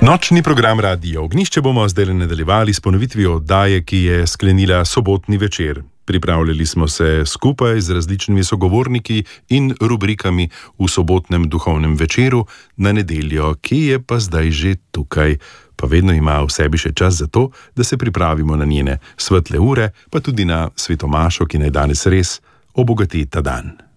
Nočni program Radia Ognišče bomo zdaj nadaljevali s ponovitvijo oddaje, ki je sklenila sobotni večer. Pripravljali smo se skupaj z različnimi sogovorniki in rubrikami v sobotnem duhovnem večeru na nedeljo, ki je pa zdaj že tukaj. Pa vedno ima v sebi še čas za to, da se pripravimo na njene svetle ure, pa tudi na svetomašo, ki naj danes res obogati ta dan.